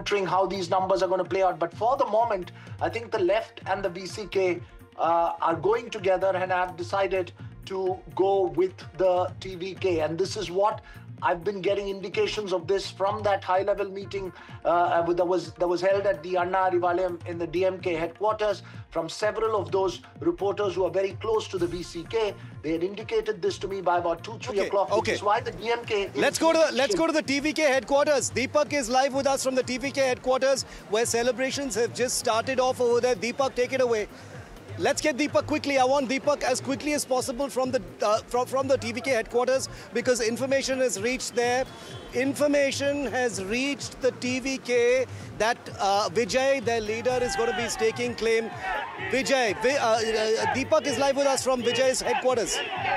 how these numbers are going to play out. But for the moment, I think the left and the VCK are going together and have decided to go with the TVK. And this is what I've been getting indications of this from that high-level meeting that was held at the Anna Arivalayam in the DMK headquarters. From several of those reporters who are very close to the VCK, they had indicated this to me by about 2-3 o'clock. Which is why the DMK. Let's go to the TVK headquarters. Deepak is live with us from the TVK headquarters, where celebrations have just started off over there. Deepak, take it away. Let's get Deepak quickly. I want Deepak as quickly as possible from the TVK headquarters, because information has reached there. Information has reached the TVK that Vijay, their leader, is going to be staking claim. Vijay, Deepak is live with us from Vijay's headquarters.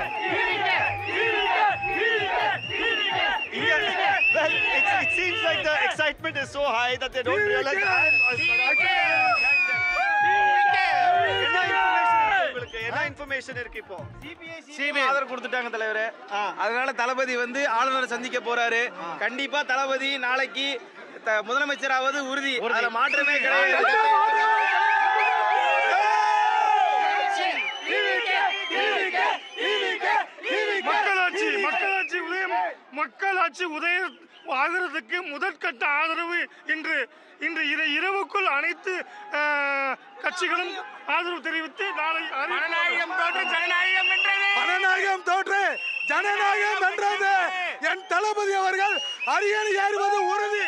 Well, it seems like the excitement is so high that they don't realize என்ன information இருக்கு இப்போ CBI ஆதரவு கொடுத்துட்டாங்க தலைவரே. அதனால தளபதி வந்து ஆளுநரை சந்திக்க போறாரு. கண்டிப்பா தளபதி நாளைக்கு முதலமைச்சராவது உறுதி. அதுல மாற்றமே கிடையாது. மக்களாட்சி உதயம் ஆகிறதுக்கு முதற்கட்ட ஆதரவு இன்று இரவுக்குள் அனைத்து கட்சிகளும் ஆதரவு தெரிவித்து நாளை ஜனநாயகம் தோற்று ஜனநாயகம் வென்றது. என் தளபதி அவர்கள் அரியணை ஏறுவது உறுதி.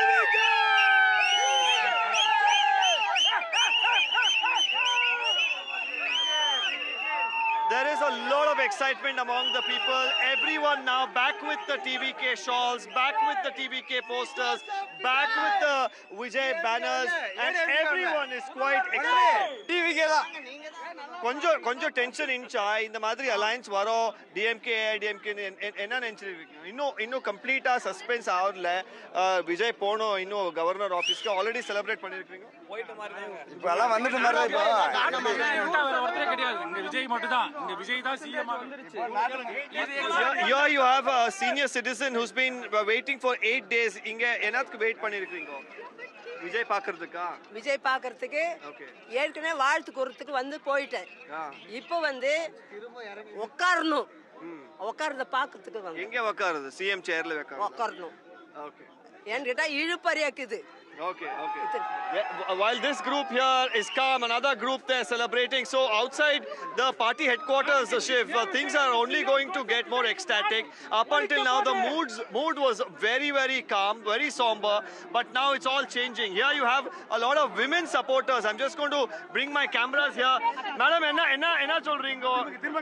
There is a lot of excitement among the people. Everyone now back with the TVK shawls, back with the TVK posters, back with the Vijay banners, and everyone is quite excited. TVK கொஞ்சம் tension இருந்துச்சா இந்த மாதிரி alliance வரும் DMK என்ன நினைச்சிருக்கீங்க? இன்னும் கம்ப்ளீட்டா suspense ஆகல. விஜய் போனோம் இன்னும் கவர்னர் ஆபீஸ்க்கு ஆல்ரெடி செலிப்ரேட் பண்ணிருக்கீங்க. இப்போ எல்லாம் வந்துட்டு மாதிரி கிடையாது. இங்க விஜய் மட்டும் தான். இங்க விஜய் தான் சிஎம் வந்துருச்சு. Here you have a senior citizen who's been waiting for 8 days. இங்க என்னத்துக்கு வெயிட் பண்ணிருக்கீங்க? விஜய் பாக்குறதுக்கு ஏற்கனவே வாழ்த்து கூறதுக்கு வந்து போயிட்டேன். இப்போ வந்து உட்காரணும். உட்கார்றத பாக்குறதுக்கு வந்து எங்க உட்காருது? சிஎம் சேர்ல உட்காரணும். ஏன்னு கேட்டா இழுப்பறியாக்குது. Okay. Yeah, while this group here is calm, another group they're celebrating. So outside the party headquarters, Shiv, things are only going to get more ecstatic. Up until now, the mood was very, very calm, very somber. But now it's all changing. Here you have a lot of women supporters. I'm just going to bring my cameras here. Madam, enna solringo?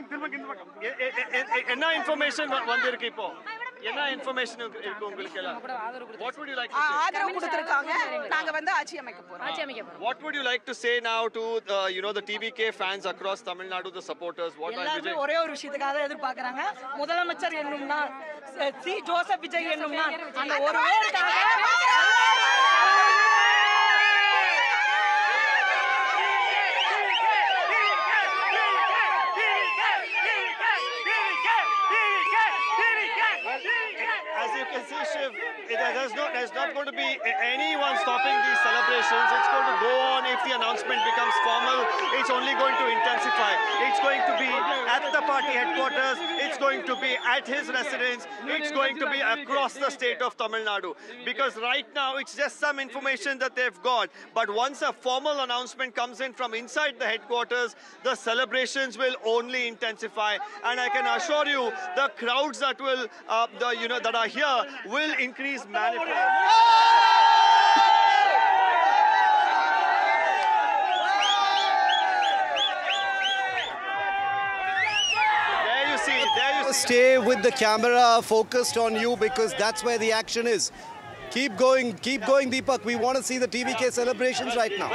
Enna information vandirukku ipo? என்ன information இருக்கு உங்களுக்கு எல்லாம்? What would you like to say? ஆதரவு கொடுத்திருக்காங்க. நாங்க வந்து ஆட்சி அமைக்க போறோம். What would you like to say now to the TVK fans across Tamil Nadu, the supporters? What are Vijay? ஒரே ஒரு விஷயத்துக்காக எதிர்பார்க்கறாங்க. முதலமைச்சர் என்னும்னா சி ஜோசப் விஜய் என்னும்னா அந்த ஒரு வேர்டுக்காக As you can see, Shiv, there's not going to be anyone stopping these celebrations. It's going to go on. If the announcement becomes formal, it's only going to intensify. It's going to be at the party headquarters. It's going to be at his residence. It's going to be across the state of Tamil Nadu. Because right now, it's just some information that they've got. But once a formal announcement comes in from inside the headquarters, the celebrations will only intensify. And I can assure you, the crowds that will, that are here will increase manifold. There you see. Stay with the camera focused on you, because that's where the action is. Keep going, Deepak. We want to see the TVK celebrations right now.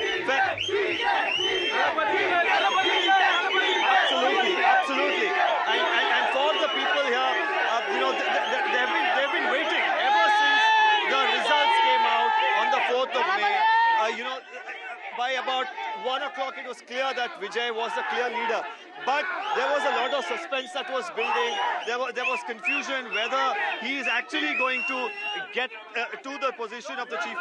Absolutely. And for the people here, they've been waiting ever since the results came out on the 4th of May. By about 1 o'clock, it was clear that Vijay was the clear leader. But there was a lot of suspense that was building. There was confusion whether he is actually going to get to the position of the chief